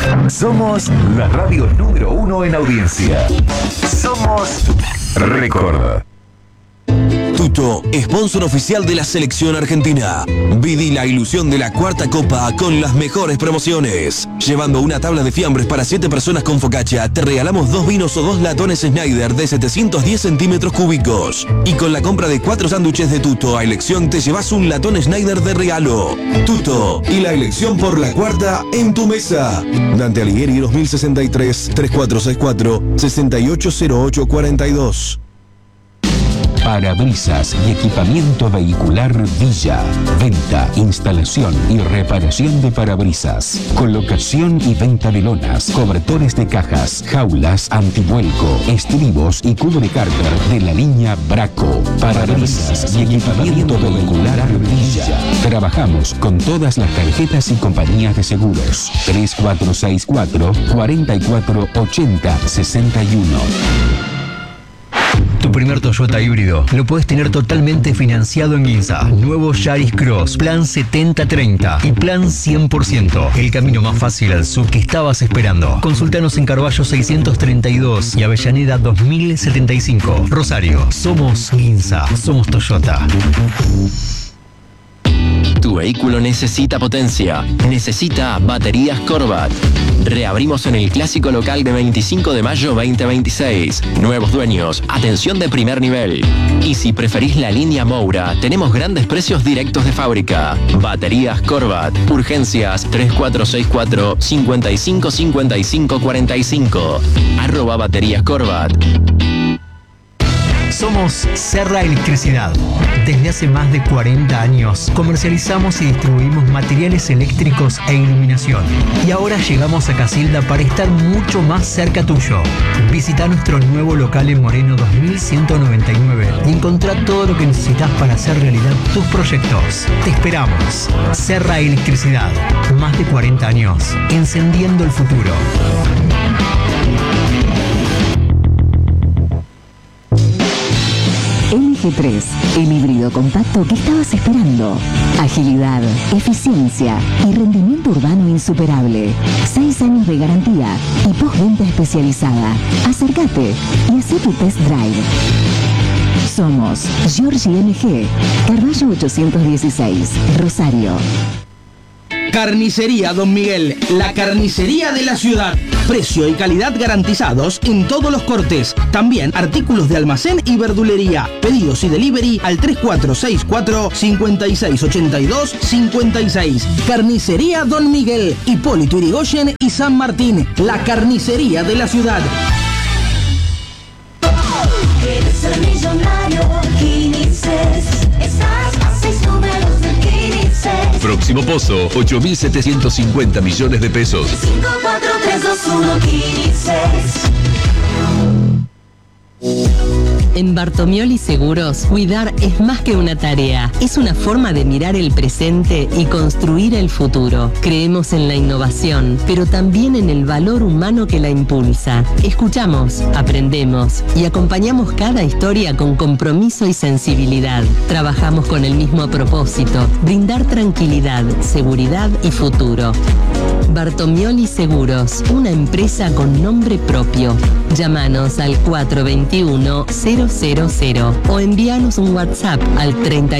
Somos la radio número 1 en audiencia. Somos Record. Tuto, sponsor oficial de la selección argentina. Viví la ilusión de la cuarta copa con las mejores promociones. Llevando una tabla de fiambres para 7 personas con focaccia, te regalamos 2 vinos o 2 latones Schneider de 710 centímetros cúbicos. Y con la compra de 4 sándwiches de Tuto a elección, te llevas un latón Schneider de regalo. Tuto, y la elección por la cuarta en tu mesa. Dante Alighieri 2063 3464 680842. Parabrisas y equipamiento vehicular Villa. Venta, instalación y reparación de parabrisas. Colocación y venta de lonas, cobertores de cajas, jaulas antivuelco, estribos y cubre carter de la línea Braco. Parabrisas y equipamiento vehicular Villa. Trabajamos con todas las tarjetas y compañías de seguros. 3464 4480 61. Tu primer Toyota híbrido lo puedes tener totalmente financiado en Ginza. Nuevo Yaris Cross, plan 70-30 y plan 100%. El camino más fácil al sur que estabas esperando. Consultanos en Carballo 632 y Avellaneda 2075. Rosario, somos Ginza, somos Toyota. Tu vehículo necesita potencia, necesita baterías Corvat. Reabrimos en el clásico local de 25 de mayo 2026. Nuevos dueños, atención de primer nivel. Y si preferís la línea Moura, tenemos grandes precios directos de fábrica. Baterías Corvat, urgencias 3464 555545. @baterías Corvat. Somos Serra Electricidad. Desde hace más de 40 años comercializamos y distribuimos materiales eléctricos e iluminación. Y ahora llegamos a Casilda para estar mucho más cerca tuyo. Visita nuestro nuevo local en Moreno 2199 y encontrá todo lo que necesitas para hacer realidad tus proyectos. Te esperamos. Serra Electricidad. Más de 40 años. Encendiendo el futuro. MG3, el híbrido compacto que estabas esperando. Agilidad, eficiencia y rendimiento urbano insuperable. 6 años de garantía y postventa especializada. Acércate y haz tu test drive. Somos Giorgi MG, Carballo 816, Rosario. Carnicería Don Miguel, la carnicería de la ciudad. Precio y calidad garantizados en todos los cortes. También artículos de almacén y verdulería. Pedidos y delivery al 3464 5682 56. Carnicería Don Miguel, Hipólito Yrigoyen y San Martín. La carnicería de la ciudad. ¿Quieres ser millonario? Quinices. Estás a 6 números de Quinices. Próximo pozo, 8.750 millones de pesos. 5, 4, 3, 2, 1, Quinices. En Bartomioli Seguros, cuidar es más que una tarea, es una forma de mirar el presente y construir el futuro. Creemos en la innovación, pero también en el valor humano que la impulsa. Escuchamos, aprendemos y acompañamos cada historia con compromiso y sensibilidad. Trabajamos con el mismo propósito, brindar tranquilidad, seguridad y futuro. Bartomioli Seguros, una empresa con nombre propio. Llámanos al 421-000 o envíanos un WhatsApp al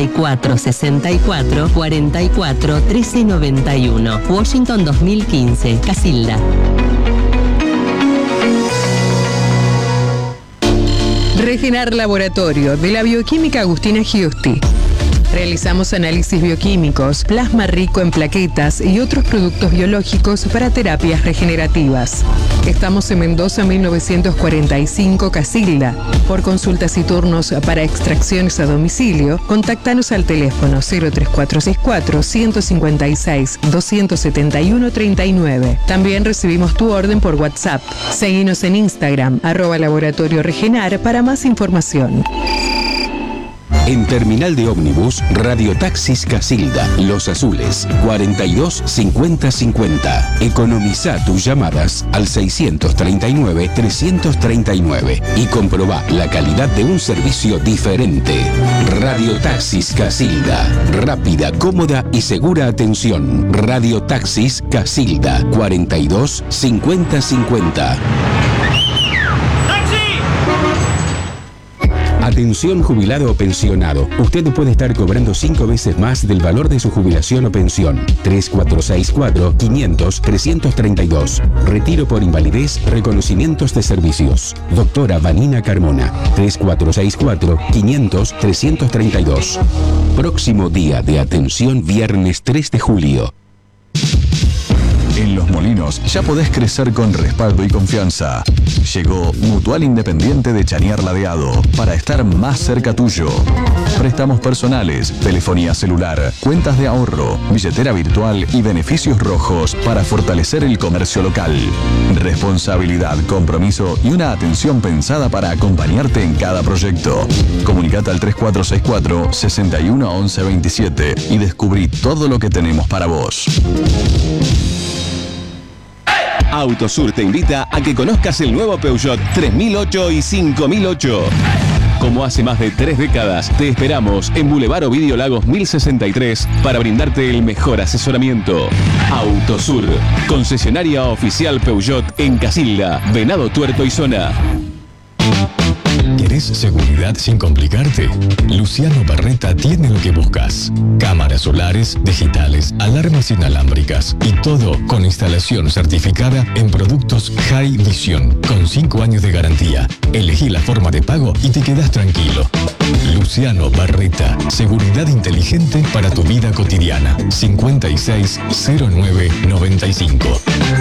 3464 44 1391. Washington 2015, Casilda. Regenar Laboratorio de la Bioquímica Agustina Giusti. Realizamos análisis bioquímicos, plasma rico en plaquetas y otros productos biológicos para terapias regenerativas. Estamos en Mendoza 1945, Casilda. Por consultas y turnos para extracciones a domicilio, contáctanos al teléfono 03464 156 271 39. También recibimos tu orden por WhatsApp. Seguinos en Instagram, @Laboratorio Regenar para más información. En Terminal de Ómnibus, Radiotaxis Casilda, Los Azules, 42 50 50. Economiza tus llamadas al 639 339 y comprobá la calidad de un servicio diferente. Radiotaxis Casilda, rápida, cómoda y segura atención. Radiotaxis Casilda, 42 50 50. Atención jubilado o pensionado. Usted puede estar cobrando 5 veces más del valor de su jubilación o pensión. 3464-500-332. Retiro por invalidez, reconocimientos de servicios. Doctora Vanina Carmona. 3464-500-332. Próximo día de atención, viernes 3 de julio. En Los Molinos ya podés crecer con respaldo y confianza. Llegó Mutual Independiente de Chañar Ladeado para estar más cerca tuyo. Préstamos personales, telefonía celular, cuentas de ahorro, billetera virtual y beneficios rojos para fortalecer el comercio local. Responsabilidad, compromiso y una atención pensada para acompañarte en cada proyecto. Comunicate al 3464 61 11 27 y descubrí todo lo que tenemos para vos. Autosur te invita a que conozcas el nuevo Peugeot 3008 y 5008. Como hace más de 3 décadas, te esperamos en Boulevard Ovidio Lagos 1063 para brindarte el mejor asesoramiento. Autosur, concesionaria oficial Peugeot en Casilda, Venado Tuerto y zona. ¿Querés seguridad sin complicarte? Luciano Barreta tiene lo que buscas. Cámaras solares, digitales, alarmas inalámbricas y todo con instalación certificada en productos High Vision con 5 años de garantía. Elegí la forma de pago y te quedás tranquilo. Luciano Barreta, seguridad inteligente para tu vida cotidiana. 560995.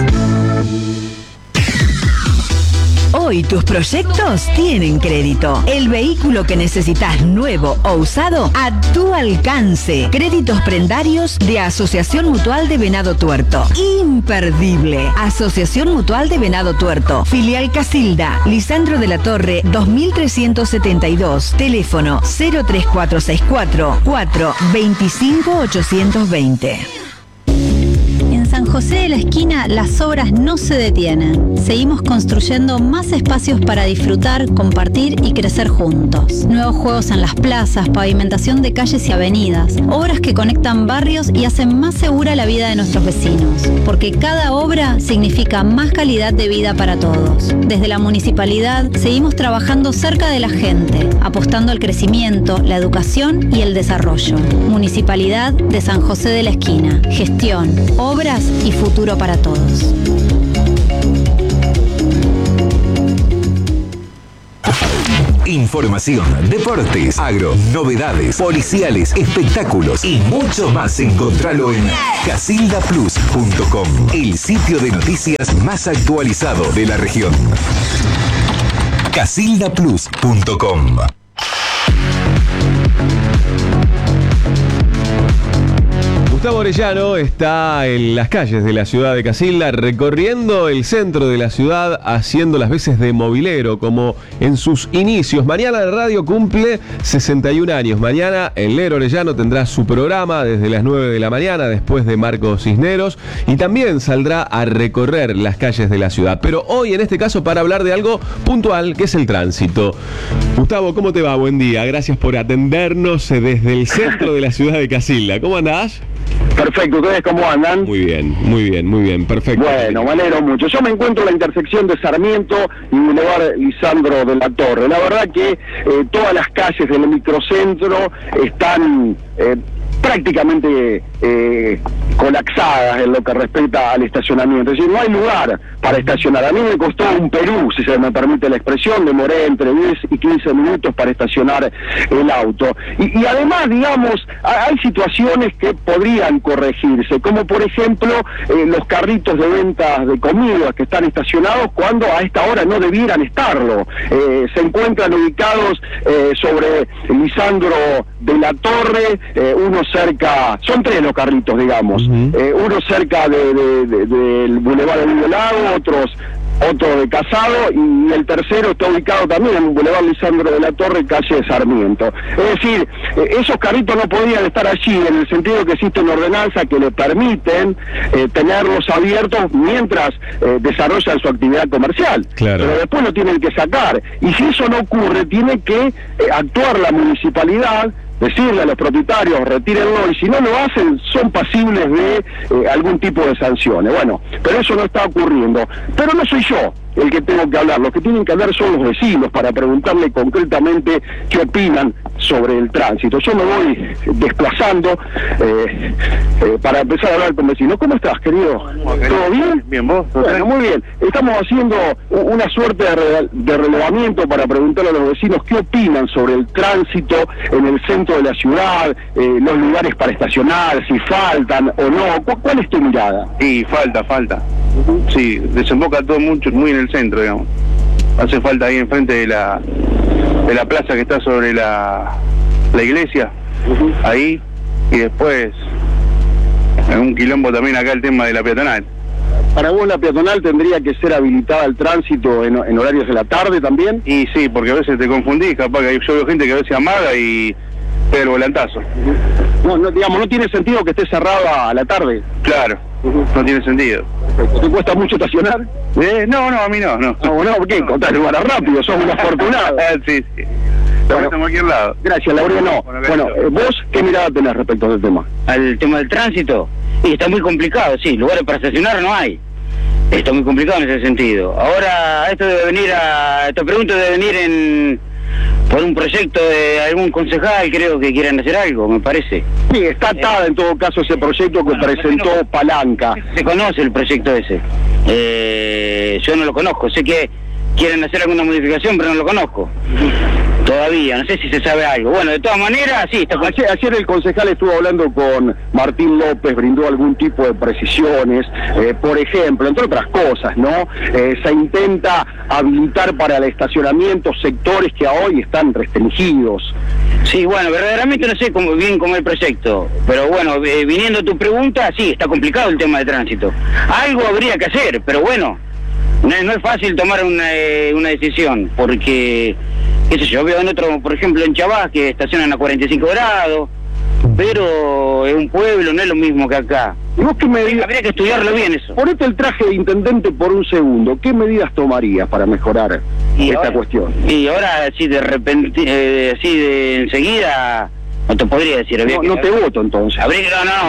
Hoy tus proyectos tienen crédito. El vehículo que necesitas nuevo o usado a tu alcance. Créditos prendarios de Asociación Mutual de Venado Tuerto. Imperdible. Asociación Mutual de Venado Tuerto. Filial Casilda. Lisandro de la Torre 2372. Teléfono 03464 425 820. En San José de la Esquina las obras no se detienen. Seguimos construyendo más espacios para disfrutar, compartir y crecer juntos. Nuevos juegos en las plazas, pavimentación de calles y avenidas, obras que conectan barrios y hacen más segura la vida de nuestros vecinos. Porque cada obra significa más calidad de vida para todos. Desde la municipalidad seguimos trabajando cerca de la gente, apostando al crecimiento, la educación y el desarrollo. Municipalidad de San José de la Esquina. Gestión, obras y futuro para todos. Información, deportes, agro, novedades, policiales, espectáculos y mucho más. Encontralo en casildaplus.com, el sitio de noticias más actualizado de la región. casildaplus.com. Gustavo Orellano está en las calles de la ciudad de Casilda, recorriendo el centro de la ciudad, haciendo las veces de movilero, como en sus inicios. Mañana la radio cumple 61 años. Mañana el Nero Orellano tendrá su programa desde las 9 de la mañana, después de Marcos Cisneros, y también saldrá a recorrer las calles de la ciudad. Pero hoy, en este caso, para hablar de algo puntual, que es el tránsito. Gustavo, ¿cómo te va? Buen día. Gracias por atendernos desde el centro de la ciudad de Casilda. ¿Cómo andás? Perfecto, ¿ustedes cómo andan? Muy bien, perfecto. Bueno, me alegro mucho. Yo me encuentro en la intersección de Sarmiento y Boulevard Lisandro de la Torre. La verdad que todas las calles del microcentro están prácticamente colapsadas en lo que respecta al estacionamiento. Es decir, no hay lugar para estacionar. A mí me costó un Perú, si se me permite la expresión, demoré entre 10 y 15 minutos para estacionar el auto. Y además, digamos, hay situaciones que podrían corregirse, como por ejemplo los carritos de ventas de comida que están estacionados cuando a esta hora no debieran estarlo. Se encuentran ubicados sobre Lisandro de la Torre, uno cerca, son 3 los carritos, digamos, uno cerca del Boulevard del Lago, otros otro de Casado, y el tercero está ubicado también en Boulevard Lisandro de la Torre, calle Sarmiento. Es decir, esos carritos no podrían estar allí, en el sentido que existe una ordenanza que le permiten tenerlos abiertos mientras desarrollan su actividad comercial. Claro. Pero después lo tienen que sacar. Y si eso no ocurre, tiene que actuar la municipalidad, decirle a los propietarios, retírenlo, y si no lo hacen, son pasibles de algún tipo de sanciones. Bueno, pero eso no está ocurriendo. Pero no soy yo el que tengo que hablar, los que tienen que hablar son los vecinos para preguntarle concretamente qué opinan sobre el tránsito. Yo me voy desplazando para empezar a hablar con vecinos. ¿Cómo estás, querido? ¿Todo bien? Bien, ¿vos? Bueno, muy bien. Estamos haciendo una suerte de relevamiento para preguntarle a los vecinos qué opinan sobre el tránsito en el centro de la ciudad, los lugares para estacionar, si faltan o no. ¿Cuál es tu mirada? Y falta. Sí, desemboca todo muy en el centro, digamos. Hace falta ahí enfrente de la plaza que está sobre la iglesia, ahí, y después en un quilombo también acá el tema de la peatonal. ¿Para vos la peatonal tendría que ser habilitada al tránsito en horarios de la tarde también? Y sí, porque a veces te confundís, capaz que yo veo gente que a veces amaga y pega el volantazo. No, digamos, no tiene sentido que esté cerrada a la tarde. Claro, no tiene sentido. ¿Te cuesta mucho estacionar? No, a mí no. No, ¿por qué? Contás lugares rápido, sos un afortunado. Sí. Estamos en cualquier lado. Gracias, Laureano. Bueno, ¿vos qué mirada tenés respecto del tema? Al tema del tránsito, y está muy complicado, sí, lugares para estacionar no hay. Está muy complicado en ese sentido. Ahora, esta pregunta debe venir por un proyecto de algún concejal, creo que quieran hacer algo, me parece. Sí, está atada en todo caso ese proyecto que presentó Palanca. Se conoce el proyecto ese. Yo no lo conozco, sé que quieren hacer alguna modificación, pero no lo conozco. Todavía, no sé si se sabe algo. Bueno, de todas maneras, sí. Ayer el concejal estuvo hablando con Martín López, brindó algún tipo de precisiones, por ejemplo, entre otras cosas, ¿no? Se intenta habilitar para el estacionamiento sectores que hoy están restringidos. Sí, bueno, verdaderamente no sé bien cómo es el proyecto, pero bueno, viniendo a tu pregunta, sí, está complicado el tema de tránsito. Algo habría que hacer, pero bueno, no es fácil tomar una decisión, porque qué sé yo, veo en otro, por ejemplo en Chabás, que estacionan a 45 grados, pero es un pueblo, no es lo mismo que acá. ¿Y vos qué medidas? Habría que estudiarlo bien eso. Ponete el traje de intendente por un segundo, ¿qué medidas tomarías para mejorar esta cuestión? Y ahora, así de repente, así de enseguida, no te podría decir. No te voto entonces. Habría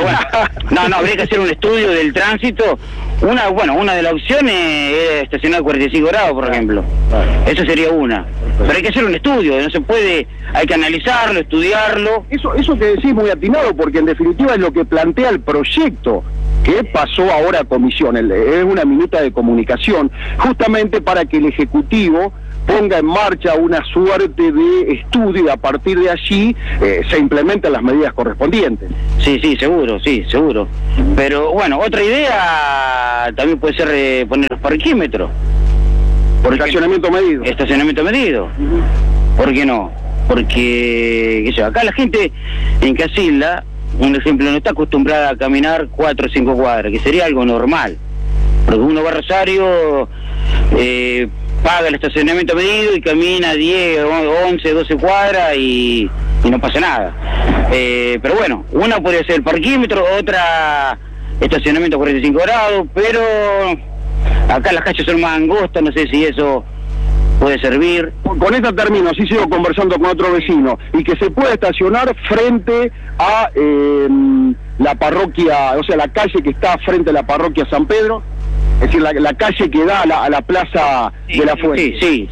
que hacer un estudio del tránsito. Una de las opciones es estacionar a 45 grados, por ejemplo. Eso sería una. Pero hay que hacer un estudio, no se puede, hay que analizarlo, estudiarlo. Eso que decís muy atinado, porque en definitiva es lo que plantea el proyecto que pasó ahora a comisión. Es una minuta de comunicación, justamente para que el Ejecutivo ponga en marcha una suerte de estudio y a partir de allí se implementen las medidas correspondientes. Sí, seguro. Pero bueno, otra idea también puede ser poner los parquímetros. Estacionamiento medido. Estacionamiento medido. ¿Por qué no? Porque qué sé, acá la gente en Casilda, un ejemplo, no está acostumbrada a caminar 4 o 5 cuadras, que sería algo normal. Porque uno va a Rosario, paga el estacionamiento medido y camina 10, 11, 12 cuadras y no pasa nada. Pero bueno, una podría ser el parquímetro, otra estacionamiento a 45 grados, pero acá las calles son más angostas, no sé si eso puede servir. Con esta termino, así sigo conversando con otro vecino, y que se puede estacionar frente a la parroquia, o sea, la calle que está frente a la parroquia San Pedro. Es decir, la calle que da a la plaza de la Fuente. Sí.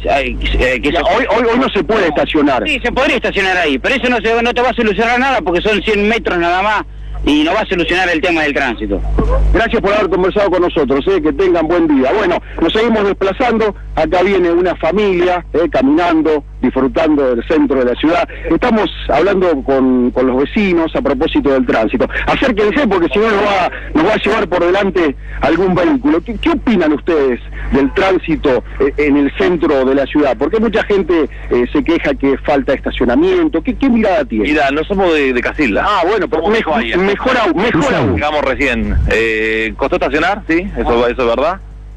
Hoy no se puede estacionar. Sí, se podría estacionar ahí, pero eso no te va a solucionar nada porque son 100 metros nada más y no va a solucionar el tema del tránsito. Gracias por haber conversado con nosotros, que tengan buen día. Bueno, nos seguimos desplazando, acá viene una familia, caminando, disfrutando del centro de la ciudad. Estamos hablando con los vecinos a propósito del tránsito. Acérquense porque si no nos va a llevar por delante algún vehículo. ¿Qué opinan ustedes del tránsito en el centro de la ciudad? Porque mucha gente se queja que falta estacionamiento. ¿Qué mirada tiene? Mira, no somos de Casilda. Ah, bueno, pero mejor aún. Llegamos recién. ¿Costó estacionar? Sí, eso es verdad.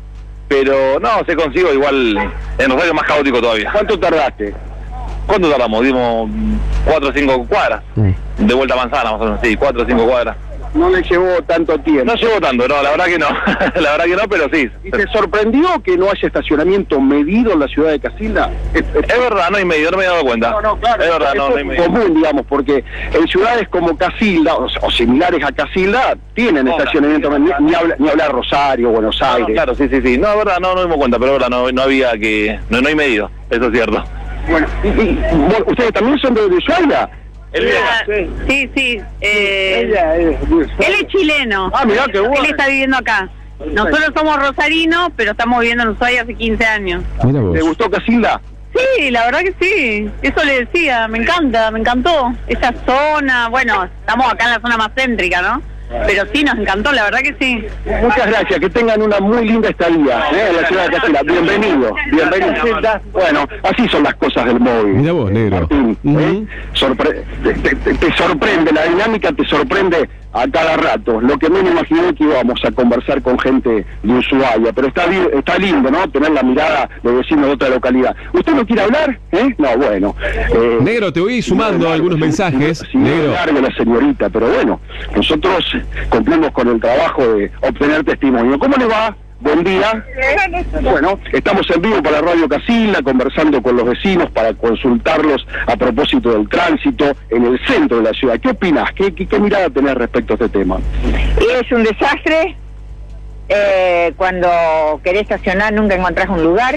pero no, se consigo igual, en Rosario más caótico todavía. ¿Cuánto tardaste? ¿Cuánto tardamos? Dimos 4 o 5 cuadras, de vuelta a Manzana, más o menos, sí, 4 o 5 cuadras. No le llevó tanto tiempo. No llevó tanto, no, la verdad que no, la verdad que no, pero sí. ¿Y te sorprendió que no haya estacionamiento medido en la ciudad de Casilda? Es verdad, no hay medido, no me he dado cuenta. No, claro, es verdad, no hay medido. Común, digamos, porque en ciudades como Casilda, o similares a Casilda, tienen estacionamiento medido, ni hablar Rosario, Buenos Aires. No, claro, sí. No, es verdad, no dimos cuenta, pero es verdad, no había que, no hay medido, eso es cierto. Bueno, ¿ustedes también son de Ushuaia? Sí. Él es chileno. Ah, mirá, qué bueno. Él está viviendo acá. Nosotros somos rosarinos, pero estamos viviendo en Ushuaia hace 15 años. ¿Te gustó Casilda? Sí, la verdad que sí. Eso le decía, me encantó. Esa zona, bueno, estamos acá en la zona más céntrica, ¿no? Pero sí, nos encantó, la verdad que sí. Muchas gracias, que tengan una muy linda estadía en la ciudad de Casilda. Bienvenido. Bueno, así son las cosas del móvil. Mira vos, negro. Martín, te sorprende, la dinámica te sorprende a cada rato. Lo que menos imaginé que íbamos a conversar con gente de Ushuaia, pero está lindo, ¿no? Tener la mirada de vecinos de otra localidad. ¿Usted no quiere hablar? No, bueno. Negro, te voy sumando algunos mensajes. Negro. Largo la señorita, pero bueno, nosotros cumplimos con el trabajo de obtener testimonio. ¿Cómo le va? Buen día. Bueno, estamos en vivo para Radio Casilda, conversando con los vecinos para consultarlos a propósito del tránsito en el centro de la ciudad. ¿Qué opinás? ¿Qué mirada tenés respecto a este tema? Es un desastre. Cuando querés estacionar nunca encontrás un lugar.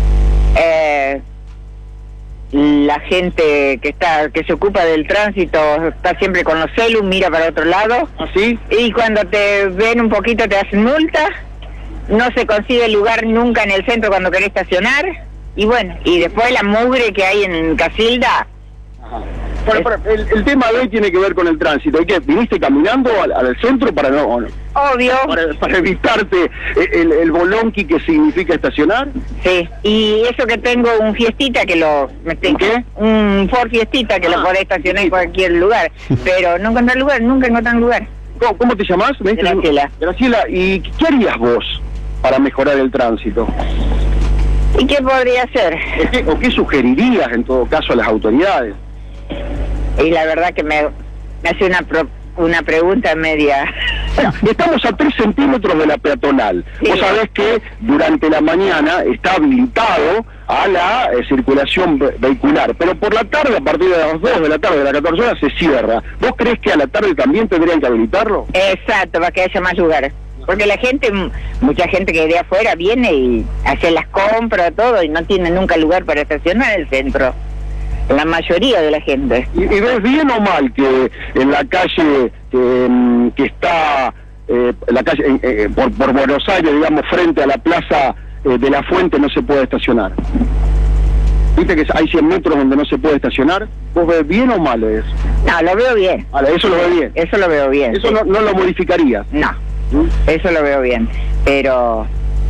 La gente que se ocupa del tránsito está siempre con los celus, mira para otro lado. ¿Así? Y cuando te ven un poquito te hacen multa. No se consigue lugar nunca en el centro cuando querés estacionar. Y bueno, y después la mugre que hay en Casilda. Bueno, el tema de hoy tiene que ver con el tránsito. ¿Y qué? ¿Viniste caminando al centro para no? Obvio. Para evitarte el bolonqui que significa estacionar. Sí, y eso que tengo un Fiestita que ¿Qué? Un Ford Fiestita que lo podés estacionar en cualquier lugar. Pero no encontrás lugar, nunca encontrás lugar. ¿Cómo te llamás? Graciela. Graciela, ¿y qué harías vos para mejorar el tránsito? ¿Y qué podría hacer? ¿O qué sugerirías en todo caso a las autoridades? Y la verdad que me hace una pregunta media. Bueno, estamos a 3 centímetros de la peatonal. Sí. Vos sabés que durante la mañana está habilitado a la circulación vehicular, pero por la tarde, a partir de las 2 de la tarde, de las 14 horas, se cierra. ¿Vos creés que a la tarde también tendrían que habilitarlo? Exacto, para que haya más lugares. Porque la gente, mucha gente que de afuera viene y hace las compras, todo, y no tiene nunca lugar para estacionar en el centro. La mayoría de la gente. ¿Y ves bien o mal que en la calle que está, la calle por Buenos Aires, digamos, frente a la plaza de la Fuente, no se puede estacionar? ¿Viste que hay 100 metros donde no se puede estacionar? ¿Vos ves bien o mal eso? No, lo veo bien. ¿Eso lo ve bien? Eso lo veo bien. ¿Eso sí. no lo modificarías? No, eso lo veo bien. Pero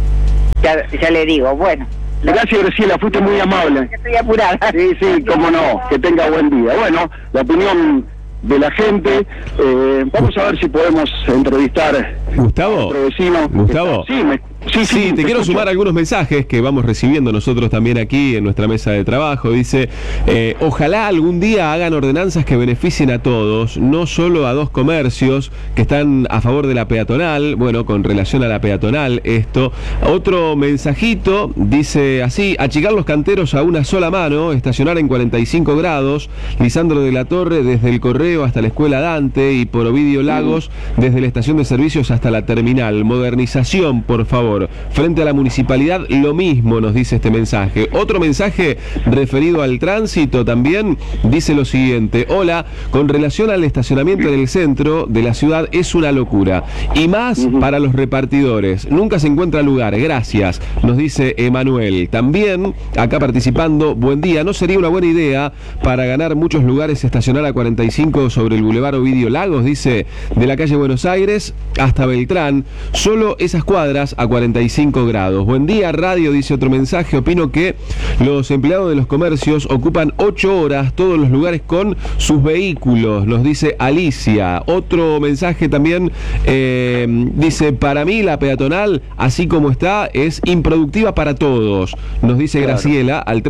ya le digo, bueno. Gracias, Graciela, fuiste muy amable. Estoy apurada. Sí, cómo no, que tenga buen día. Bueno, la opinión de la gente, vamos a ver si podemos entrevistar Gustavo. a otro vecino. Gustavo. Sí, te quiero sumar algunos mensajes que vamos recibiendo nosotros también aquí en nuestra mesa de trabajo. Dice, ojalá algún día hagan ordenanzas que beneficien a todos, no solo a 2 comercios que están a favor de la peatonal. Bueno, con relación a la peatonal, esto. Otro mensajito dice así, achicar los canteros a una sola mano, estacionar en 45 grados, Lisandro de la Torre desde el Correo hasta la Escuela Dante y por Ovidio Lagos desde la estación de servicios hasta la terminal. Modernización, por favor. Frente a la municipalidad, lo mismo, nos dice este mensaje. Otro mensaje referido al tránsito también dice lo siguiente: hola, con relación al estacionamiento en el centro de la ciudad es una locura. Y más para los repartidores. Nunca se encuentra lugar, gracias, nos dice Emanuel. También, acá participando, buen día, ¿no sería una buena idea para ganar muchos lugares estacionar a 45 sobre el Boulevard Ovidio Lagos? Dice, de la calle Buenos Aires hasta Beltrán, solo esas cuadras a 45 grados. Buen día, radio, dice otro mensaje. Opino que los empleados de los comercios ocupan 8 horas todos los lugares con sus vehículos, nos dice Alicia. Otro mensaje también dice, para mí la peatonal, así como está, es improductiva para todos, nos dice Graciela al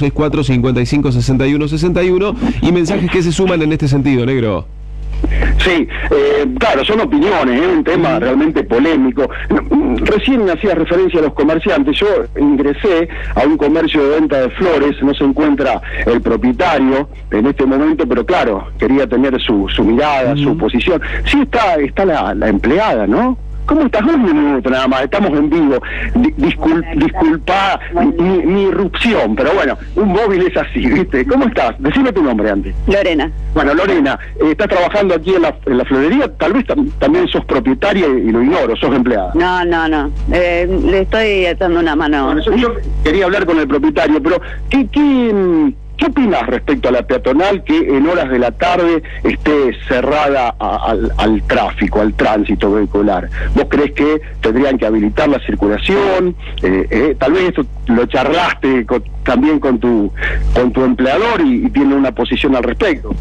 3464-556161, y mensajes que se suman en este sentido, negro. Sí, claro, son opiniones, un tema realmente polémico. Recién hacía referencia a los comerciantes. Yo ingresé a un comercio de venta de flores, no se encuentra el propietario en este momento, pero claro, quería tener su mirada, su posición. Sí está la empleada, ¿no? ¿Cómo estás? Un minuto nada más, estamos en vivo. Disculpa mi irrupción, pero bueno, un móvil es así, ¿viste? ¿Cómo estás? Decime tu nombre antes. Lorena. Bueno, Lorena, estás trabajando aquí en la florería, tal vez también sos propietaria y lo ignoro, sos empleada. No. Le estoy echando una mano. Bueno, yo quería hablar con el propietario, pero ¿qué opinas respecto a la peatonal que en horas de la tarde esté cerrada al tráfico, al tránsito vehicular? ¿Vos creés que tendrían que habilitar la circulación? Tal vez esto lo charlaste también con tu empleador y tiene una posición al respecto.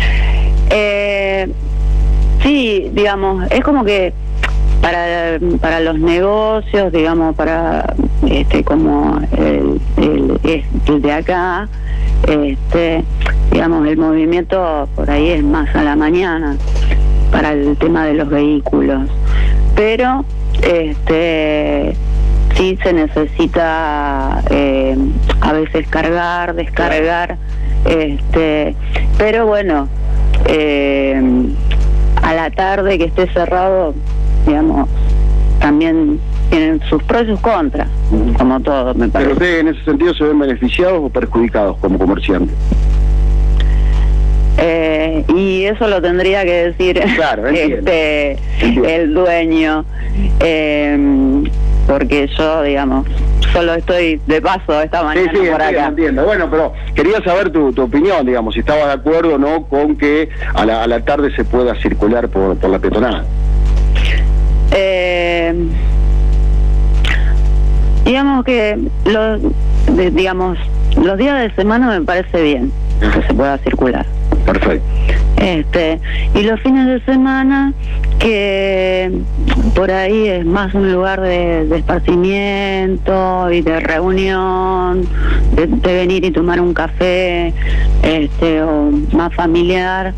Sí, digamos, es como que para los negocios, digamos, para como el de acá, digamos, el movimiento por ahí es más a la mañana para el tema de los vehículos, pero sí se necesita a veces cargar, descargar, pero bueno, a la tarde que esté cerrado, digamos, también tienen sus pros y sus contras, como todo, me parece. ¿Pero ustedes en ese sentido se ven beneficiados o perjudicados como comerciantes? Y eso lo tendría que decir claro, el dueño, porque yo, digamos, solo estoy de paso esta mañana por acá. Entiendo. Bueno, pero quería saber tu opinión, digamos, si estabas de acuerdo o no con que a la tarde se pueda circular por la peatonal. Digamos que los días de semana me parece bien que se pueda circular. Perfecto. Y los fines de semana, que por ahí es más un lugar de esparcimiento y de reunión, de venir y tomar un café, o más familiar,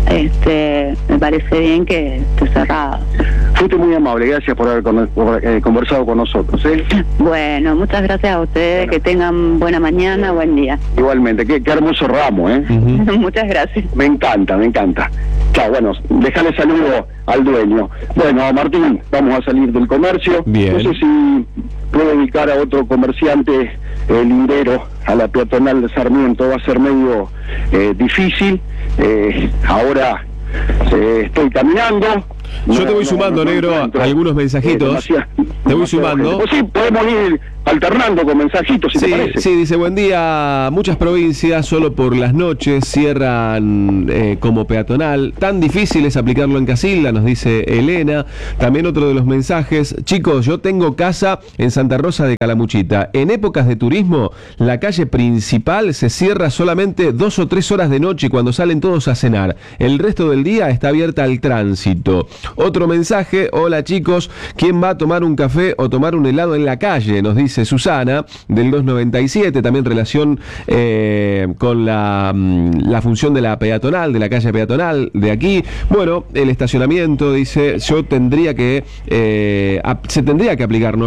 me parece bien que esté cerrado. Fuiste muy amable, gracias por haber conversado con nosotros. Bueno, muchas gracias a ustedes, bueno. Que tengan buena mañana, buen día. Igualmente, qué hermoso ramo, Muchas gracias. Me encanta. Chao, bueno, déjale saludo al dueño. Bueno, Martín, vamos a salir del comercio. Bien. No sé si puedo ubicar a otro comerciante lindero a la peatonal de Sarmiento, va a ser medio difícil. Ahora estoy caminando. Yo te voy sumando, negro, algunos mensajitos. Te voy sumando. Sí, podemos ir alternando con mensajitos, si te parece. Sí, dice, buen día, muchas provincias solo por las noches cierran como peatonal. Tan difícil es aplicarlo en Casilda, nos dice Elena. También otro de los mensajes, chicos, yo tengo casa en Santa Rosa de Calamuchita. En épocas de turismo, la calle principal se cierra solamente 2 o 3 horas de noche cuando salen todos a cenar. El resto del día está abierta al tránsito. Otro mensaje, hola chicos, ¿quién va a tomar un café o tomar un helado en la calle? Nos dice Susana, del 297, también relación con la función de la peatonal, de la calle peatonal de aquí. Bueno, el estacionamiento, dice, se tendría que aplicar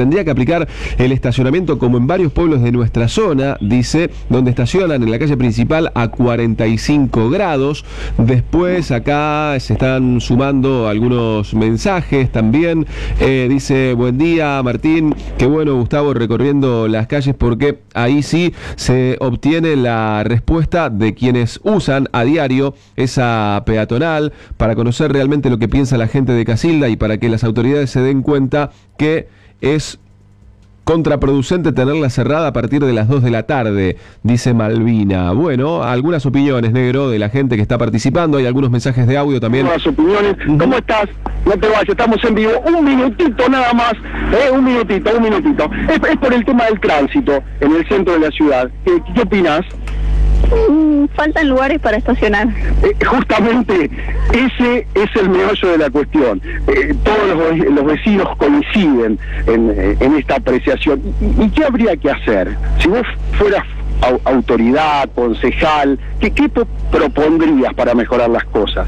el estacionamiento como en varios pueblos de nuestra zona, dice, donde estacionan en la calle principal a 45 grados. Después acá se están sumando algunos mensajes también. Dice, buen día Martín, qué bueno Gustavo recorriendo las calles, porque ahí sí se obtiene la respuesta de quienes usan a diario esa peatonal, para conocer realmente lo que piensa la gente de Casilda y para que las autoridades se den cuenta que es contraproducente tenerla cerrada a partir de las 2 de la tarde, dice Malvina. Bueno, algunas opiniones, negro, de la gente que está participando. Hay algunos mensajes de audio también. Las opiniones. ¿Cómo estás? No te vayas, estamos en vivo. Un minutito nada más. Un minutito. Es por el tema del tránsito en el centro de la ciudad. ¿Qué opinas? Faltan lugares para estacionar. Justamente ese es el meollo de la cuestión. Todos los vecinos coinciden en esta apreciación. ¿Y qué habría que hacer? Si vos fueras autoridad, concejal, ¿qué propondrías para mejorar las cosas?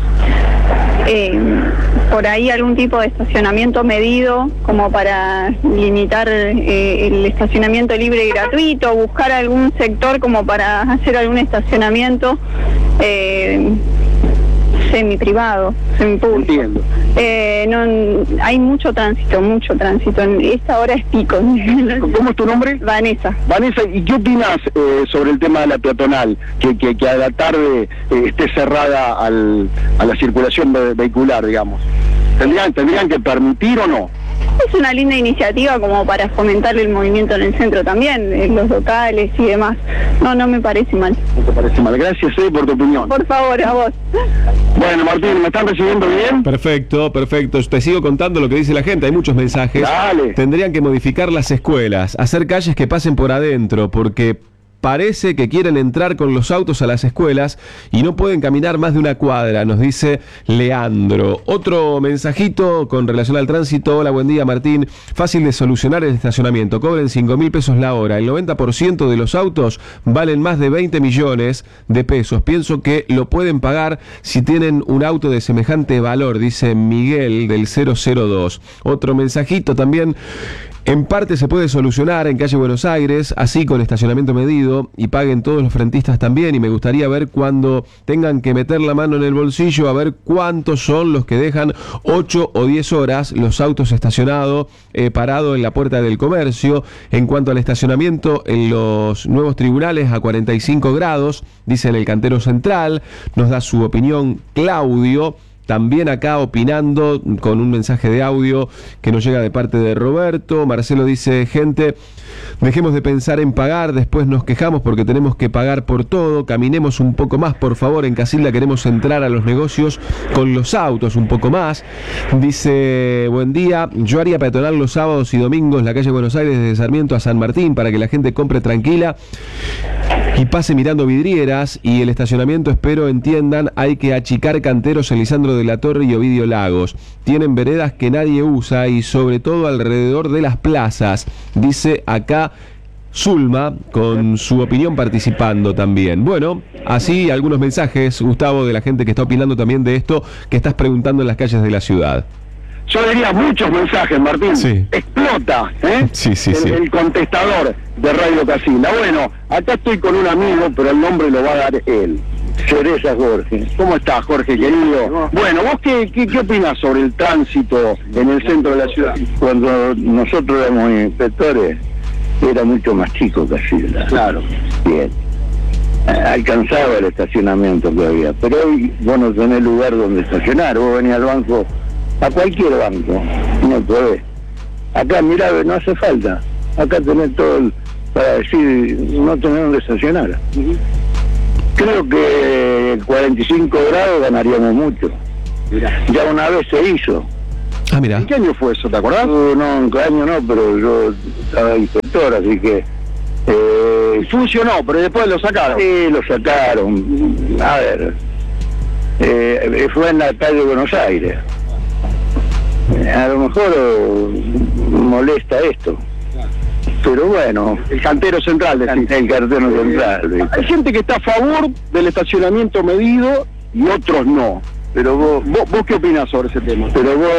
Por ahí algún tipo de estacionamiento medido, como para limitar el estacionamiento libre y gratuito, buscar algún sector como para hacer algún estacionamiento semi-privado, semi-público. Entiendo. No, hay mucho tránsito. En esta hora es pico. ¿Cómo es tu nombre? Vanessa. Vanessa, ¿y qué opinas sobre el tema de la peatonal? Que a la tarde esté cerrada a la circulación vehicular, digamos. ¿Tendrían que permitir o no? Es una linda iniciativa como para fomentar el movimiento en el centro también, en los locales y demás. No me parece mal. No te parece mal. Gracias, por tu opinión. Por favor, a vos. Bueno, Martín, ¿me están recibiendo bien? Perfecto. Te sigo contando lo que dice la gente. Hay muchos mensajes. Dale. Tendrían que modificar las escuelas, hacer calles que pasen por adentro, porque parece que quieren entrar con los autos a las escuelas y no pueden caminar más de una cuadra, nos dice Leandro. Otro mensajito con relación al tránsito. Hola, buen día, Martín. Fácil de solucionar el estacionamiento. Cobren 5.000 pesos la hora. El 90% de los autos valen más de 20 millones de pesos. Pienso que lo pueden pagar si tienen un auto de semejante valor, dice Miguel del 002. Otro mensajito también. En parte se puede solucionar en calle Buenos Aires, así con estacionamiento medido, y paguen todos los frentistas también, y me gustaría ver cuando tengan que meter la mano en el bolsillo, a ver cuántos son los que dejan 8 o 10 horas los autos estacionados, parados en la puerta del comercio. En cuanto al estacionamiento en los nuevos tribunales a 45 grados, dice en el Cantero Central, nos da su opinión Claudio. También acá opinando con un mensaje de audio que nos llega de parte de Roberto. Marcelo dice, gente, dejemos de pensar en pagar, después nos quejamos porque tenemos que pagar por todo. Caminemos un poco más, por favor. En Casilda queremos entrar a los negocios con los autos un poco más. Dice, buen día, yo haría peatonal los sábados y domingos la calle Buenos Aires desde Sarmiento a San Martín para que la gente compre tranquila y pase mirando vidrieras. Y el estacionamiento, espero entiendan, hay que achicar Canteros en Lisandro de la Torre y Ovidio Lagos. Tienen veredas que nadie usa y sobre todo alrededor de las plazas, dice acá Zulma, con su opinión participando también. Bueno, así algunos mensajes, Gustavo, de la gente que está opinando también de esto que estás preguntando en las calles de la ciudad. Yo diría muchos mensajes, Martín. Sí. Explota, Sí. El contestador de Radio Casilda. Bueno, acá estoy con un amigo, pero el nombre lo va a dar él. Cereza Jorge. ¿Cómo estás, Jorge, querido? Bueno, ¿vos qué opinás sobre el tránsito en el centro de la ciudad? Cuando nosotros éramos inspectores, era mucho más chico Casilda. Claro. Bien. Alcanzaba el estacionamiento que había, pero hoy vos no tenés lugar donde estacionar. Vos venís al banco, a cualquier banco, no podés. Acá, mirá, no hace falta. Acá tenés todo para decir, no tenés donde estacionar. Creo que el 45 grados ganaríamos mucho. Mirá. Ya una vez se hizo. Ah, mira. ¿En qué año fue eso, te acordás? No, en qué año no, pero yo estaba inspector, así que... funcionó, pero después lo sacaron. Sí, lo sacaron. A ver, fue en la calle Buenos Aires. A lo mejor molesta esto. Pero bueno, el Cantero Central, el Cantero Central. Hay gente que está a favor del estacionamiento medido y otros no. Pero vos ¿qué opinás sobre ese tema? Pero vos,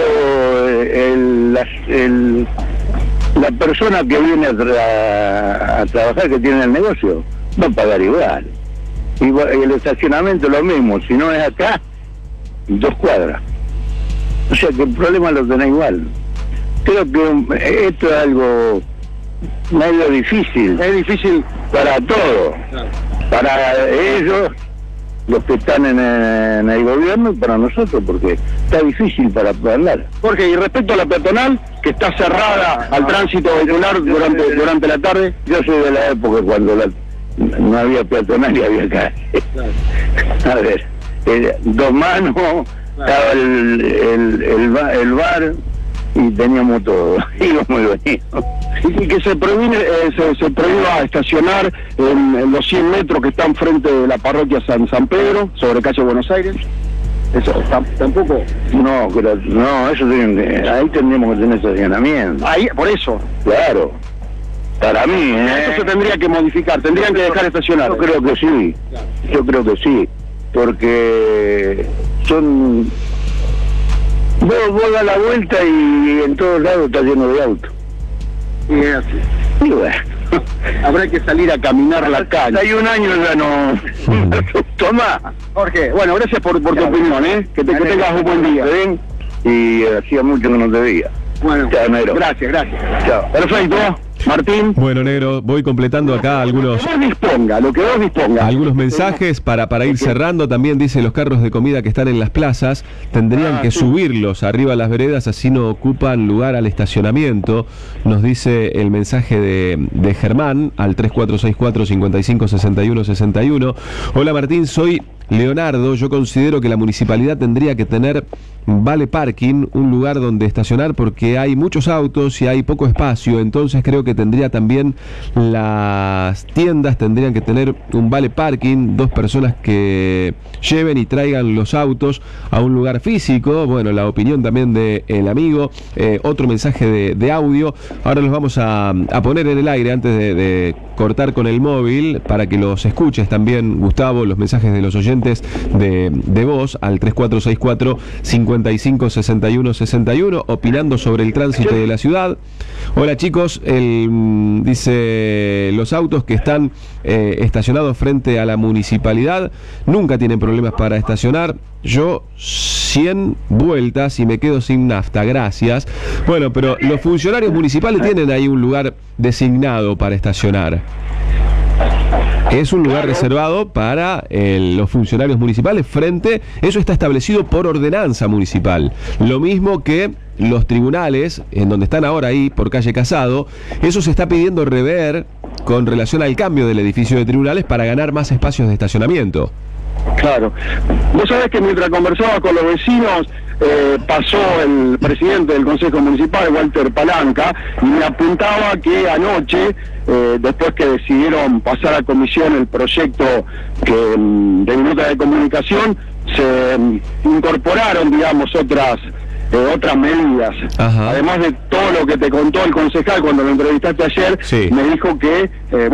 la persona que viene a trabajar, que tiene el negocio, va a pagar igual. Y el estacionamiento lo mismo, si no es acá, 2 cuadras. O sea que el problema lo tenés igual. Creo que esto es algo medio difícil. Es difícil para todos. Claro. Para ellos los que están en el gobierno y para nosotros, porque está difícil para andar. Jorge, y respecto a la peatonal, que está cerrada al tránsito vehicular durante la tarde. Yo soy de la época cuando no había peatonal y había calle. A ver, 2 manos, estaba el bar y teníamos todo, íbamos muy bonito. Y que se prohíba estacionar en los 100 metros que están frente de la parroquia San Pedro, sobre calle Buenos Aires. Eso tampoco. No, eso ahí tendríamos que tener estacionamiento. Ahí, por eso. Claro. Para mí, Eso se tendría que modificar, tendrían que dejar estacionar. Yo creo que sí. Yo creo que sí. Porque son... Vos das la vuelta y en todos lados está lleno de autos. Y es así. Y bueno. Habrá que salir a caminar la calle. Hay un año ya no... Toma. Jorge, bueno, gracias por tu opinión, que tengas un buen día. Y hacía mucho que no te veía. Bueno, chao, negro. Gracias. Chao. Perfecto. Martín. Bueno, negro, voy completando acá algunos... Lo que vos disponga. Algunos mensajes para ir cerrando. También dice, los carros de comida que están en las plazas tendrían que subirlos arriba a las veredas, así no ocupan lugar al estacionamiento. Nos dice el mensaje de Germán al 3464-556161. Hola Martín, soy Leonardo. Yo considero que la municipalidad tendría que tener vale parking, un lugar donde estacionar, porque hay muchos autos y hay poco espacio. Entonces creo que tendría también las tiendas tendrían que tener un vale parking, 2 personas que lleven y traigan los autos a un lugar físico. Bueno, la opinión también del amigo. Otro mensaje de audio. Ahora los vamos a poner en el aire antes de cortar con el móvil para que los escuches también, Gustavo, los mensajes de los oyentes de voz al 3464-556161, opinando sobre el tránsito de la ciudad. Hola chicos, dice, los autos que están estacionados frente a la municipalidad nunca tienen problemas para estacionar. Yo 100 vueltas y me quedo sin nafta, gracias. Bueno, pero los funcionarios municipales tienen ahí un lugar designado para estacionar. Es un lugar reservado para los funcionarios municipales frente... Eso está establecido por ordenanza municipal. Lo mismo que los tribunales, en donde están ahora ahí, por calle Casado, eso se está pidiendo rever con relación al cambio del edificio de tribunales para ganar más espacios de estacionamiento. Claro. Vos sabés que mientras conversaba con los vecinos, pasó el presidente del Consejo Municipal, Walter Palanca, y me apuntaba que anoche, después que decidieron pasar a comisión el proyecto de minuta de comunicación, se incorporaron, digamos, otras medidas. Ajá. Además de todo lo que te contó el concejal cuando lo entrevistaste ayer, sí, me dijo que,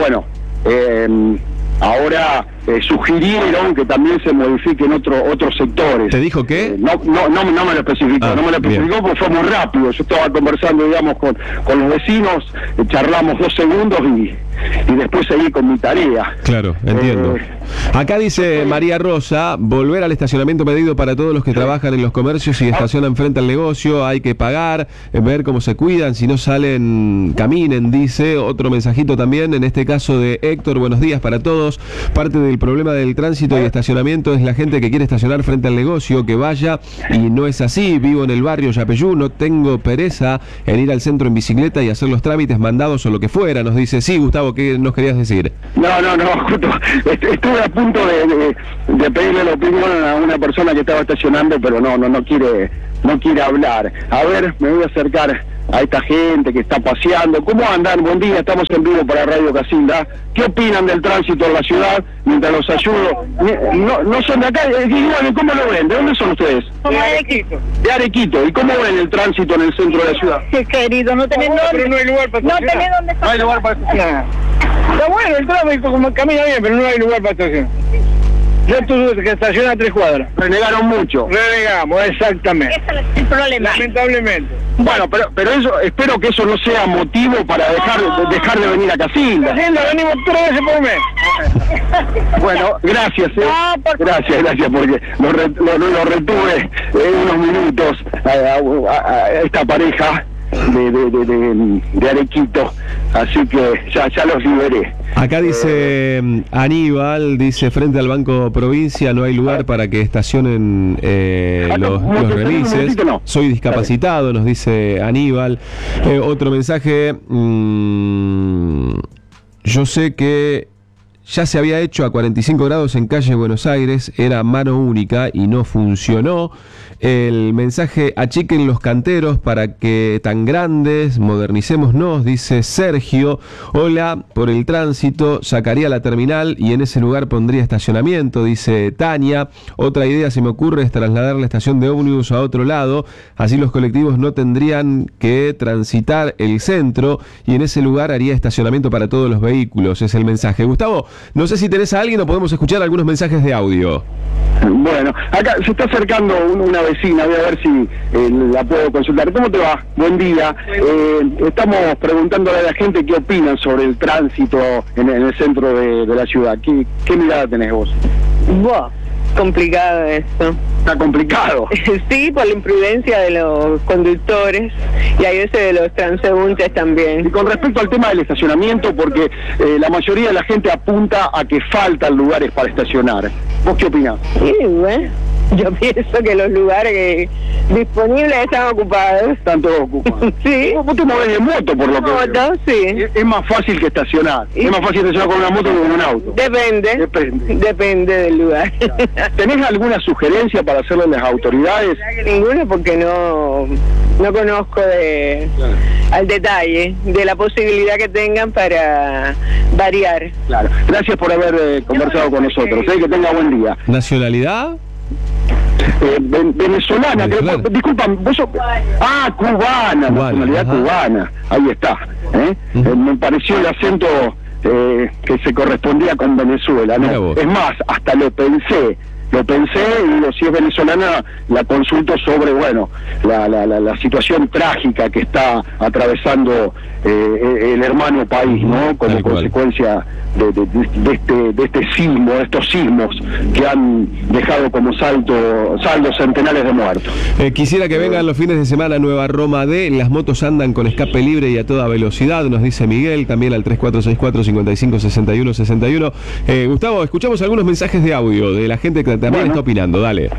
ahora sugirieron que también se modifiquen otros sectores. ¿Te dijo qué? No me lo especificó, porque fue muy rápido. Yo estaba conversando, digamos, con los vecinos, charlamos 2 segundos y después seguí con mi tarea. Claro, entiendo. Acá dice María Rosa, volver al estacionamiento medido para todos los que trabajan en los comercios y estacionan frente al negocio, hay que pagar, ver cómo se cuidan, si no salen, caminen, dice. Otro mensajito también, en este caso de Héctor, buenos días para todos. Parte del problema del tránsito y estacionamiento es la gente que quiere estacionar frente al negocio, que vaya, y no es así. Vivo en el barrio Yapeyú, no tengo pereza en ir al centro en bicicleta y hacer los trámites mandados o lo que fuera, nos dice. Sí, Gustavo, ¿qué nos querías decir? No, justo, estuve a punto de pedirle la opinión a una persona que estaba estacionando, pero no quiere hablar. A ver, me voy a acercar a esta gente que está paseando. ¿Cómo andan? Buen día, estamos en vivo para Radio Casilda. ¿Qué opinan del tránsito en la ciudad mientras los ayudo? No son de acá, ¿cómo lo ven? ¿De dónde son ustedes? De Arequito. De Arequito. ¿Y cómo ven el tránsito en el centro de la ciudad? Sí, querido, no tenés pero no hay lugar para estacionar. No tenés dónde estacionar. No hay lugar para estacionar. Está bueno el tráfico, como camina bien, pero no hay lugar para estacionar. Yo tuve que estacionar a 3 cuadras. Renegaron mucho. Renegamos, exactamente. Ese es el problema. Lamentablemente. Bueno, pero eso, espero que eso no sea motivo para dejar de venir a Casilda. Casilda venimos 3 veces por mes. Bueno, gracias. Gracias, porque lo retuve unos minutos a esta pareja. de Arequito, así que ya los liberé. Acá dice Aníbal, dice frente al Banco Provincia no hay lugar para que estacionen los remises. No. Soy discapacitado, nos dice Aníbal. Otro mensaje, yo sé que ya se había hecho a 45 grados en calle Buenos Aires, era mano única y no funcionó. El mensaje, achiquen los canteros para que tan grandes, modernicémonos, dice Sergio. Hola, por el tránsito, sacaría la terminal y en ese lugar pondría estacionamiento, dice Tania. Otra idea se me ocurre es trasladar la estación de ómnibus a otro lado, así los colectivos no tendrían que transitar el centro y en ese lugar haría estacionamiento para todos los vehículos, es el mensaje. Gustavo, no sé si tenés a alguien o podemos escuchar algunos mensajes de audio. Bueno, acá se está acercando una vecina, voy a ver si la puedo consultar. ¿Cómo te va? Buen día. Estamos preguntándole a la gente qué opinan sobre el tránsito en el centro de la ciudad. ¿Qué mirada tenés vos? Buah, complicado esto. Está complicado. Sí, por la imprudencia de los conductores y a veces de los transeúntes también. Y con respecto al tema del estacionamiento, porque la mayoría de la gente apunta a que faltan lugares para estacionar. ¿Vos qué opinás? Sí, bueno, yo pienso que los lugares disponibles están ocupados. Están todos ocupados. Sí. Vos te movés de moto, por lo que veo. Sí. Es más fácil que estacionar. Es más fácil estacionar con una moto que con un auto. Depende del lugar. ¿Tenés alguna sugerencia para hacerle a las autoridades? Ninguna, porque no conozco al detalle de la posibilidad que tengan para variar. Claro. Gracias por haber conversado con nosotros. Que tenga buen día. ¿Nacionalidad? Venezolana, creo, disculpa, vos sos... cubana, nacionalidad cubana, ahí está. Me pareció el acento que se correspondía con Venezuela, ¿no? Es más, hasta lo pensé y digo, si es venezolana, la consulto sobre, bueno, la situación trágica que está atravesando el hermano país, ¿no? Como consecuencia de este sismo, de estos sismos que han dejado como saldos centenares de muertos. Quisiera que vengan los fines de semana a Nueva Roma D, las motos andan con escape libre y a toda velocidad, nos dice Miguel, también al 3464-556161. Gustavo, escuchamos algunos mensajes de audio de la gente que también está opinando, dale.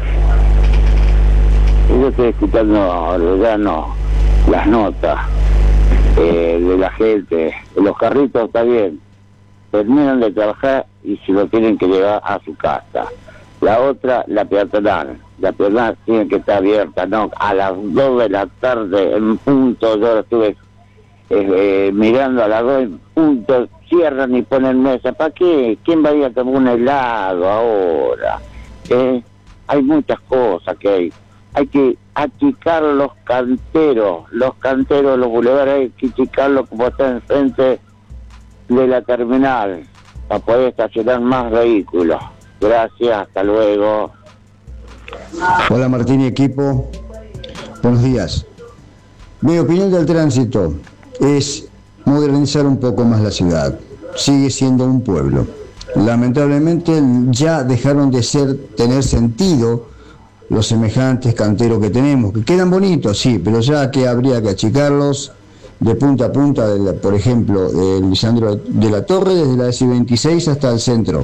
Yo estoy escuchando las notas de la gente, los carritos está bien, terminan de trabajar y se lo tienen que llevar a su casa. La otra, la peatonal tiene que estar abierta, ¿no? A las 2 de la tarde en punto, yo estuve mirando a las 2 en punto, cierran y ponen mesa. ¿Para qué? ¿Quién va a ir a tomar un helado ahora? Hay muchas cosas que hay que achicar los canteros, los bulevares, hay que achicarlos como está enfrente de la terminal para poder estacionar más vehículos. Gracias, hasta luego. Hola Martín y equipo, buenos días. Mi opinión del tránsito es modernizar un poco más la ciudad. Sigue siendo un pueblo. Lamentablemente ya dejaron de tener sentido los semejantes canteros que tenemos, que quedan bonitos, sí, pero ya que habría que achicarlos de punta a punta, por ejemplo, de Lisandro de la Torre, desde la SI-26 hasta el centro,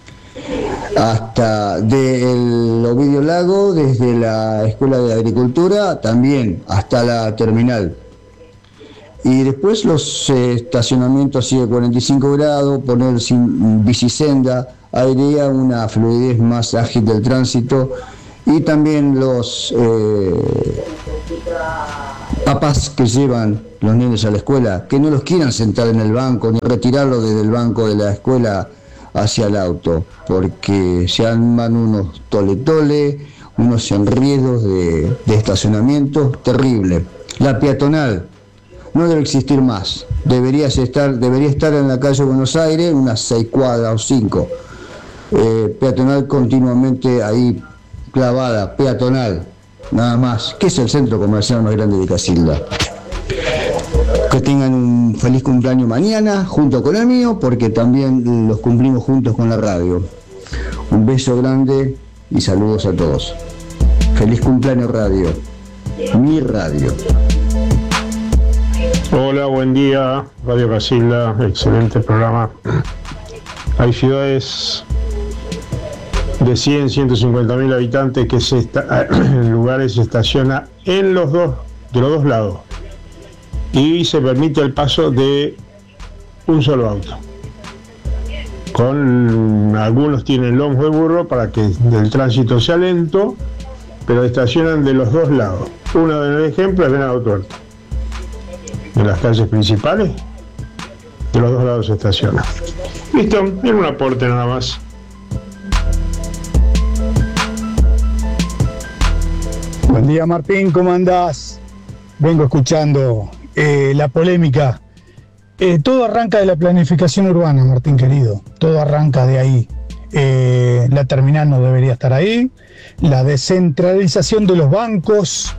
hasta del Ovidio Lago, desde la Escuela de Agricultura, también hasta la terminal. Y después los estacionamientos así de 45 grados, poner sin bicisenda, haría una fluidez más ágil del tránsito. Y también los papás que llevan los nenes a la escuela, que no los quieran sentar en el banco, ni retirarlos desde el banco de la escuela hacia el auto, porque se arman unos tole-tole, unos enredos de estacionamiento terrible. La peatonal no debe existir más, debería estar en la calle Buenos Aires, unas 6 cuadras o 5, peatonal continuamente ahí clavada, peatonal, nada más, que es el centro comercial más grande de Casilda. Que tengan un feliz cumpleaños mañana, junto con el mío, porque también los cumplimos juntos con la radio. Un beso grande y saludos a todos. Feliz cumpleaños radio, mi radio. Hola, buen día, Radio Casilda, excelente programa. Hay ciudades de 100, 150 mil habitantes que en lugares se estaciona de los dos lados y se permite el paso de un solo auto. Algunos tienen lomos de burro para que el tránsito sea lento, pero estacionan de los dos lados. Uno de los ejemplos es Venado Tuerto. En las calles principales, de los dos lados se estaciona. Listo, era un aporte nada más. Buen día, Martín, ¿cómo andás? Vengo escuchando la polémica. Todo arranca de la planificación urbana, Martín querido. Todo arranca de ahí. La terminal no debería estar ahí. La descentralización de los bancos.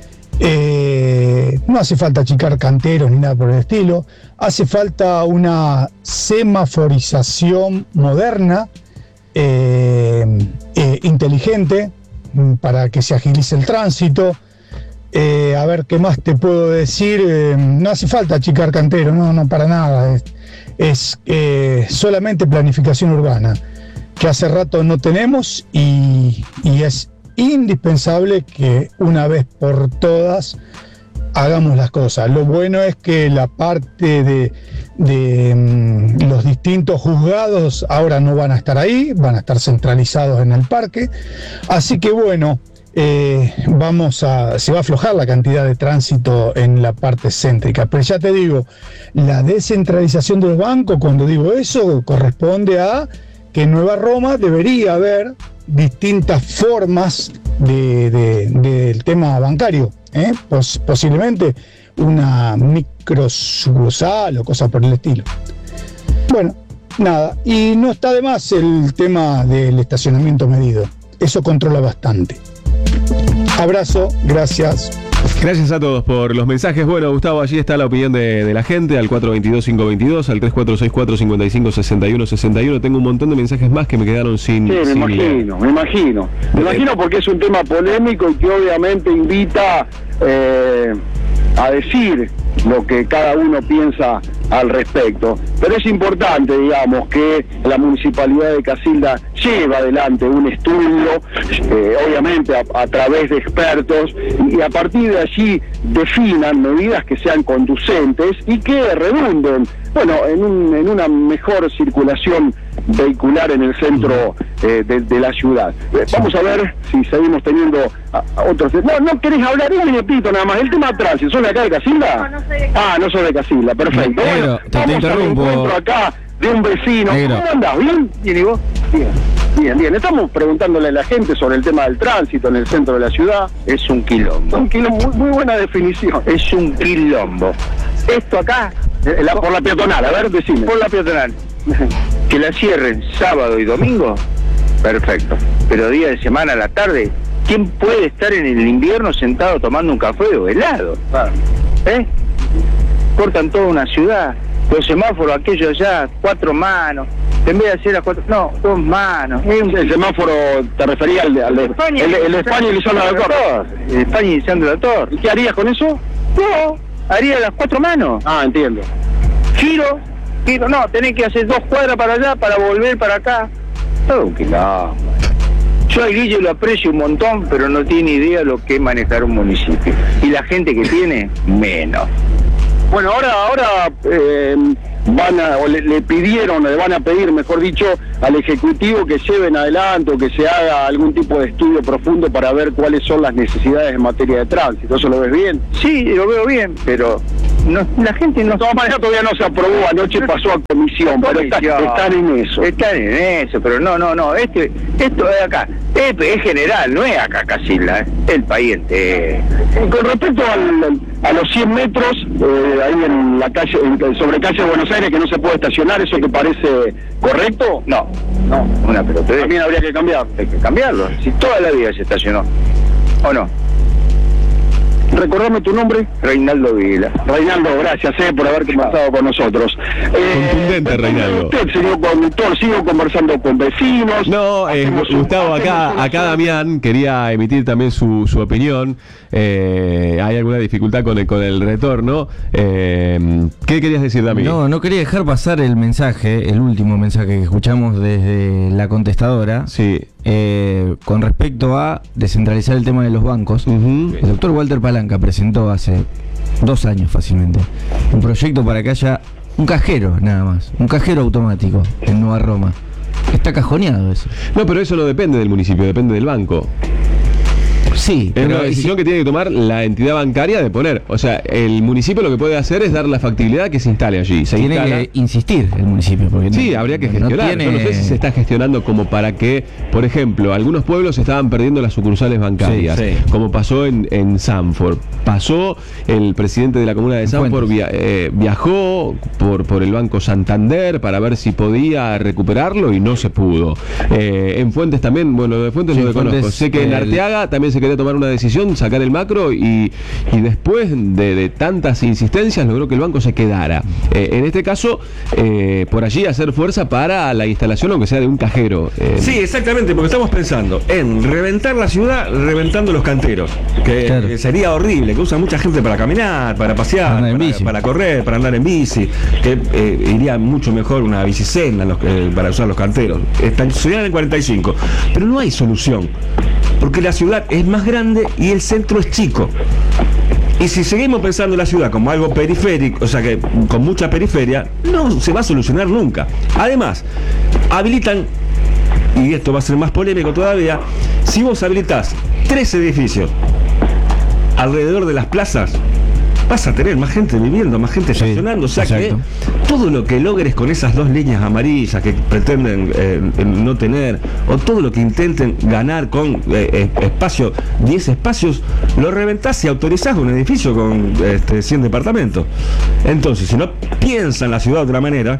No hace falta achicar canteros ni nada por el estilo. Hace falta una semaforización moderna, inteligente, para que se agilice el tránsito. A ver, ¿qué más te puedo decir? No hace falta achicar canteros, no para nada. Es solamente planificación urbana, que hace rato no tenemos y es indispensable que una vez por todas hagamos las cosas. Lo bueno es que la parte de los distintos juzgados ahora no van a estar ahí, van a estar centralizados en el parque. Así que bueno, se va a aflojar la cantidad de tránsito en la parte céntrica. Pero ya te digo, la descentralización de los bancos, cuando digo eso, corresponde a que en Nueva Roma debería haber distintas formas del tema bancario, posiblemente una microsucursal o cosas por el estilo. Bueno, nada, y no está de más el tema del estacionamiento medido, eso controla bastante. Abrazo, gracias. Gracias a todos por los mensajes. Bueno, Gustavo, allí está la opinión de la gente, al 422-522, al 3464-5561-61. Tengo un montón de mensajes más que me quedaron sin... Sí, me imagino porque es un tema polémico y que obviamente invita a decir lo que cada uno piensa al respecto. Pero es importante, digamos, que la Municipalidad de Casilda lleva adelante un estudio, obviamente a través de expertos, y a partir de allí definan medidas que sean conducentes y que redunden, bueno, en una mejor circulación vehicular en el centro de la ciudad. Vamos a ver si seguimos teniendo otros... No querés hablar un minutito nada más. El tema de tránsito, ¿sos de acá de Casilda? No soy de Casilda. Ah, no sos de Casilda, perfecto. Bueno, vamos al encuentro acá de un vecino. Negro. ¿Cómo andás? ¿Bien? ¿Bien y vos? Bien. Estamos preguntándole a la gente sobre el tema del tránsito en el centro de la ciudad. Es un quilombo. Un quilombo, muy buena definición. Es un quilombo. Esto acá... por la peatonal, a ver, decime. Por la peatonal. Que la cierren sábado y domingo, perfecto. Pero día de semana a la tarde, ¿quién puede estar en el invierno sentado tomando un café o helado? Claro. Cortan toda una ciudad, los semáforos aquellos allá, 4 manos. En vez de hacer las 4, no, 2 manos. El semáforo, te refería al de España. El de España y Lisandro de la Torre. El España y Lisandro de la Torre. ¿Y qué harías con eso? No, haría las 4 manos. Ah, entiendo. Giro, no, tenés que hacer 2 cuadras para allá para volver para acá. Todo un quilombo. Yo a Guille lo aprecio un montón, pero no tiene idea lo que es manejar un municipio. Y la gente que tiene, menos. Bueno, ahora le pidieron, le van a pedir, mejor dicho, al Ejecutivo que lleven adelante o que se haga algún tipo de estudio profundo para ver cuáles son las necesidades en materia de tránsito. ¿Eso lo ves bien? Sí, lo veo bien, pero no, la gente no... De todas maneras todavía no se aprobó, anoche pasó a comisión, pero están en eso. Están en eso, pero no, esto es acá, es general, no es acá Casilda, es el país entero. Con respecto a los 100 metros, ahí en la calle, sobre calle de Buenos Aires, que no se puede estacionar, ¿eso te parece correcto? No, una pelotudez. También habría que cambiar. Hay que cambiarlo, si toda la vida se estacionó, ¿o no? Recordame tu nombre. Reinaldo Vila. Reinaldo, gracias por haber conversado con nosotros. Contundente, Reinaldo. Usted, señor conductor, sigo conversando con vecinos. No, Gustavo, acá Damián quería emitir también su opinión. Hay alguna dificultad con el retorno. ¿Qué querías decir, Damián? No quería dejar pasar el mensaje, el último mensaje que escuchamos desde la contestadora. Sí. Con respecto a descentralizar el tema de los bancos. El doctor Walter Palanca presentó hace 2 años fácilmente un proyecto para que haya un cajero, nada más, un cajero automático en Nueva Roma. Está cajoneado eso. No, pero eso no depende del municipio, depende del banco. Sí, es una decisión que tiene que tomar la entidad bancaria de poner. O sea, el municipio lo que puede hacer es dar la factibilidad que se instale allí. Tiene que insistir el municipio. Porque sí, habría que gestionar. Yo no sé si se está gestionando como para que, por ejemplo, algunos pueblos estaban perdiendo las sucursales bancarias, como pasó en Sanford. Pasó, el presidente de la comuna de Sanford viajó por el Banco Santander para ver si podía recuperarlo y no se pudo. En Fuentes también, bueno, de Fuentes no lo conozco. Sé que en Arteaga también se quería tomar una decisión, sacar el macro y después de tantas insistencias logró que el banco se quedara. En este caso, por allí hacer fuerza para la instalación, aunque sea de un cajero. Sí, exactamente, porque estamos pensando en reventar la ciudad reventando los canteros, que sería horrible, que usa mucha gente para caminar, para pasear, para correr, para andar en bici, que iría mucho mejor una bicicenda para usar los canteros. Estacionar en 45, pero no hay solución, porque la ciudad es más grande y el centro es chico. Y si seguimos pensando la ciudad como algo periférico, o sea que con mucha periferia, no se va a solucionar nunca. Además, habilitan, y esto va a ser más polémico todavía, si vos habilitás 3 edificios alrededor de las plazas, vas a tener más gente viviendo, más gente estacionando. O sea que todo lo que logres con esas 2 líneas amarillas que pretenden no tener, o todo lo que intenten ganar con 10 espacios, lo reventás y autorizás un edificio con 100 departamentos. Entonces, si no piensan la ciudad de otra manera,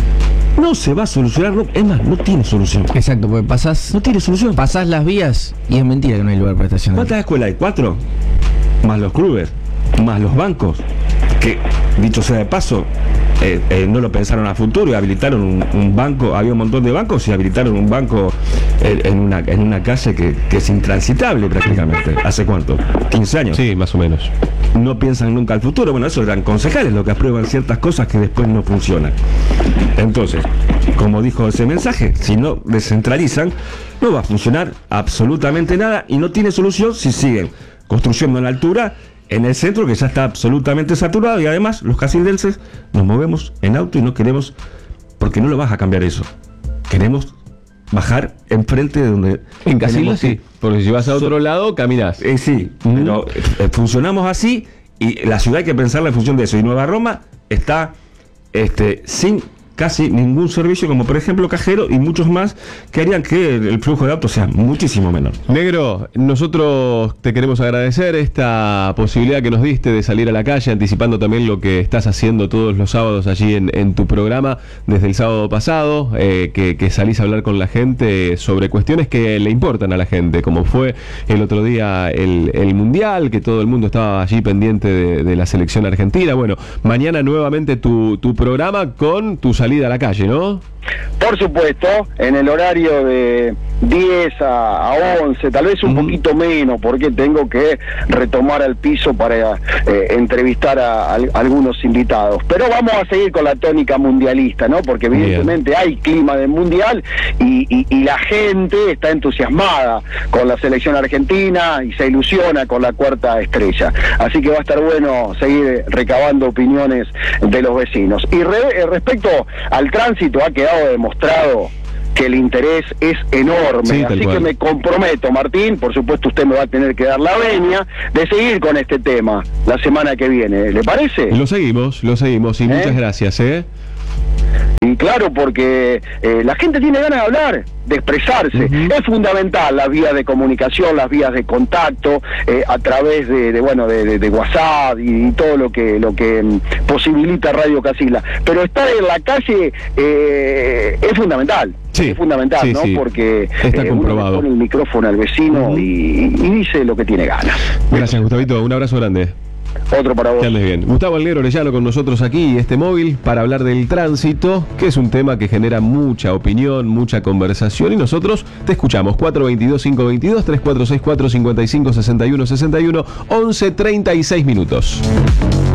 no se va a solucionar, es más, no tiene solución. Exacto, porque no tiene solución. Pasás las vías y es mentira que no hay lugar para estacionar. ¿Cuántas escuelas hay? 4, más los clubes, más los bancos, que dicho sea de paso, no lo pensaron a futuro y habilitaron un banco. Había un montón de bancos y habilitaron un banco en una calle que es intransitable prácticamente. ¿Hace cuánto? 15 años. Sí, más o menos. No piensan nunca al futuro. Bueno, esos eran concejales los que aprueban ciertas cosas que después no funcionan. Entonces, como dijo ese mensaje, si no descentralizan, no va a funcionar absolutamente nada y no tiene solución si siguen construyendo en la altura, en el centro, que ya está absolutamente saturado, y además los casildenses nos movemos en auto y no queremos, porque no lo vas a cambiar eso. Queremos bajar enfrente de donde... En Casilda sí, porque si vas a otro lado, caminás. Sí, pero funcionamos así, y la ciudad hay que pensarla en función de eso. Y Nueva Roma está sin casi ningún servicio, como por ejemplo cajero y muchos más, que harían que el flujo de autos sea muchísimo menor. Negro, nosotros te queremos agradecer esta posibilidad que nos diste de salir a la calle, anticipando también lo que estás haciendo todos los sábados allí en tu programa, desde el sábado pasado, que salís a hablar con la gente sobre cuestiones que le importan a la gente, como fue el otro día el Mundial, que todo el mundo estaba allí pendiente de la selección argentina. Bueno, mañana nuevamente tu programa con tu salida a la calle, ¿no? Por supuesto, en el horario de 10 a 11, tal vez un poquito menos, porque tengo que retomar al piso para entrevistar a algunos invitados. Pero vamos a seguir con la tónica mundialista, ¿no? Porque evidentemente hay clima de mundial y la gente está entusiasmada con la selección argentina y se ilusiona con la 4ª estrella. Así que va a estar bueno seguir recabando opiniones de los vecinos. Y respecto al tránsito, ha quedado demostrado que el interés es enorme, sí, así que me comprometo, Martín, por supuesto usted me va a tener que dar la venia de seguir con este tema la semana que viene, ¿le parece? Lo seguimos y muchas gracias, Y claro, porque la gente tiene ganas de hablar, de expresarse. Es fundamental las vías de comunicación, las vías de contacto, a través de WhatsApp y todo lo que posibilita Radio Casilda. Pero estar en la calle es fundamental. es fundamental, ¿no? Porque está comprobado. uno le pone el micrófono al vecino y dice lo que tiene ganas. Gracias, Gustavito. Un abrazo grande. Otro para vos. Que andes bien. Gustavo Alnero Orellano con nosotros aquí, este móvil, para hablar del tránsito, que es un tema que genera mucha opinión, mucha conversación, y nosotros te escuchamos. 422-522, 3464-5561-61, 11:36 minutos.